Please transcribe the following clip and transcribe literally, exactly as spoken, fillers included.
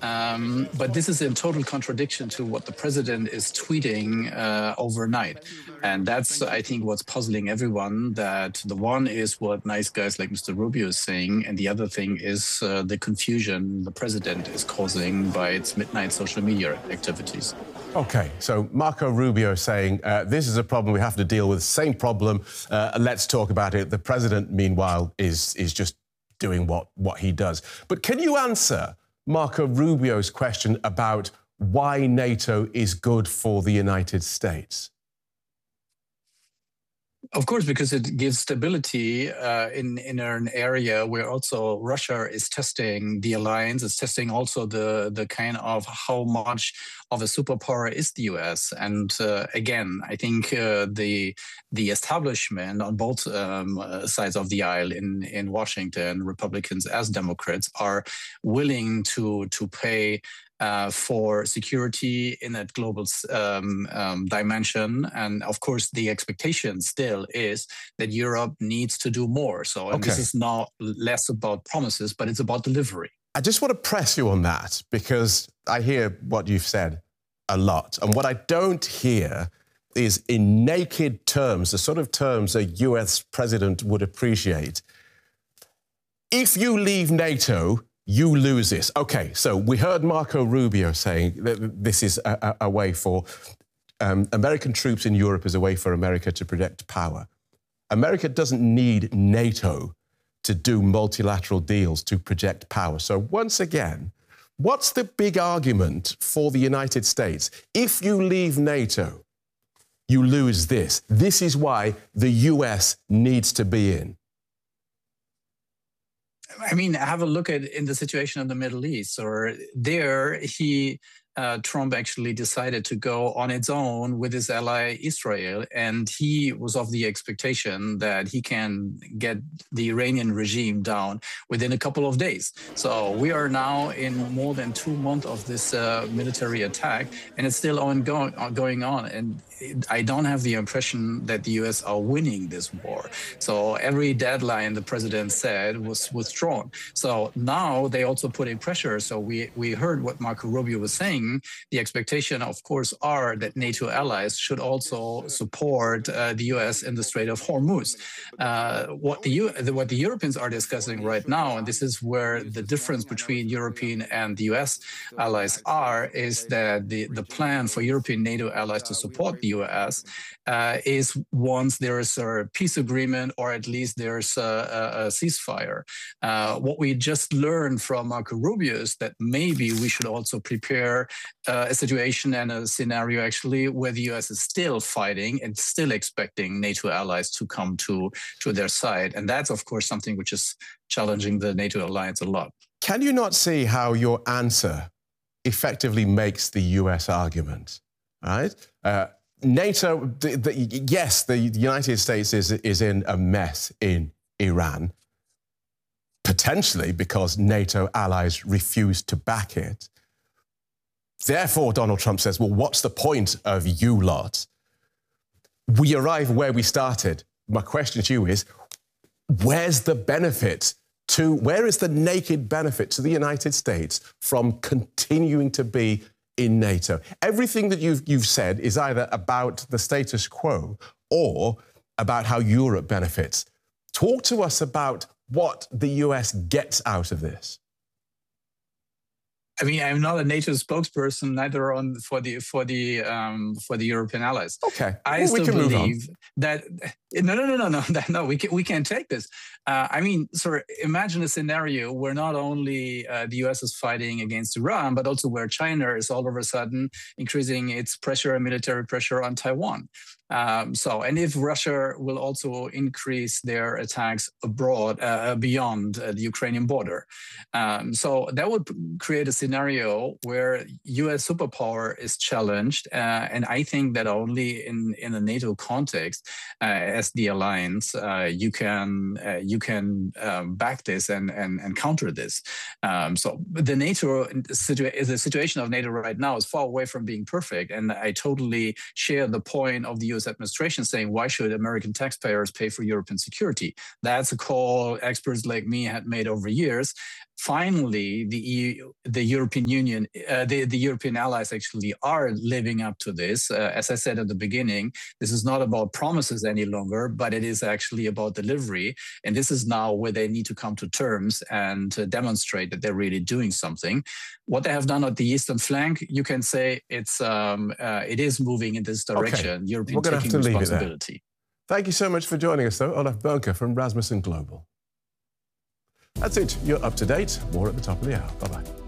Um, but this is in total contradiction to what the president is tweeting uh, overnight. And that's, I think, what's puzzling everyone, that the one is what nice guys like Mister Rubio is saying, and the other thing is uh, the confusion the president is causing by its midnight social media activities. OK, so Marco Rubio saying uh, this is a problem we have to deal with, same problem, uh, let's talk about it. The president, meanwhile, is, is just doing what, what he does. But can you answer Marco Rubio's question about why NATO is good for the United States? Of course, because it gives stability uh, in, in an area where also Russia is testing the alliance, is testing also the, the kind of how much of a superpower is the U S. And uh, again, I think uh, the the establishment on both um, uh, sides of the aisle in, in Washington, Republicans as Democrats, are willing to, to pay Uh, for security in that global um, um, dimension. And of course, the expectation still is that Europe needs to do more. So and okay. This is not less about promises, but it's about delivery. I just want to press you on that, because I hear what you've said a lot. And what I don't hear is, in naked terms, the sort of terms a U S president would appreciate, if you leave NATO, you lose this. OK, so we heard Marco Rubio saying that this is a, a, a way for um, American troops in Europe is a way for America to project power. America doesn't need NATO to do multilateral deals to project power. So once again, what's the big argument for the United States? If you leave NATO, you lose this. This is why the U S needs to be in. I mean, have a look at in the situation in the Middle East, or there he, uh, Trump actually decided to go on its own with his ally Israel. And he was of the expectation that he can get the Iranian regime down within a couple of days. So we are now in more than two months of this uh, military attack, and it's still ongoing, going on. And I don't have the impression that the U S are winning this war. So every deadline the president said was withdrawn. So now they also put in pressure. So we, we heard what Marco Rubio was saying. The expectation, of course, are that NATO allies should also support uh, the U S in the Strait of Hormuz. Uh, what, the U what the Europeans are discussing right now, and this is where the difference between European and the U S allies are, is that the, the plan for European NATO allies to support the U S uh, is once there is a peace agreement, or at least there's a, a, a ceasefire. Uh, what we just learned from Marco Rubio is that maybe we should also prepare uh, a situation and a scenario actually where the U S is still fighting and still expecting NATO allies to come to, to their side. And that's, of course, something which is challenging the NATO alliance a lot. Can you not see how your answer effectively makes the U S argument, right? Uh, NATO, the, the, yes, the United States is, is in a mess in Iran, potentially because NATO allies refuse to back it. Therefore, Donald Trump says, well, what's the point of you lot? We arrive where we started. My question to you is, where's the benefit to, where is the naked benefit to the United States from continuing to be in NATO? Everything that you've, you've said is either about the status quo or about how Europe benefits. Talk to us about what the U S gets out of this. I mean, I'm not a NATO spokesperson, neither on for the for the um, for the European allies. Okay, I well, still we can believe move on. that no, no, no, no, no, no. We can we can't take this. Uh, I mean, sort of imagine a scenario where not only uh, the U S is fighting against Iran, but also where China is all of a sudden increasing its pressure and military pressure on Taiwan. Um, so, and if Russia will also increase their attacks abroad, uh, beyond uh, the Ukrainian border. Um, so that would create a scenario where U S superpower is challenged. Uh, and I think that only in, in a NATO context, uh, as the alliance, uh, you can uh, you can um, back this and, and and counter this. Um, so the NATO situa- the situation of NATO right now is far away from being perfect, and I totally share the point of the U S administration saying, why should American taxpayers pay for European security? That's a call experts like me had made over years. Finally, the E U, the European Union, uh, the, the European allies actually are living up to this. Uh, as I said at the beginning, this is not about promises any longer, but it is actually about delivery. And this is now where they need to come to terms and uh, demonstrate that they're really doing something. What they have done at the eastern flank, you can say it's um, uh, it is moving in this direction. Okay. European We're taking have to responsibility. Leave it there. Thank you so much for joining us, though, Olaf Bernke from Rasmussen Global. That's it. You're up to date. More at the top of the hour. Bye-bye.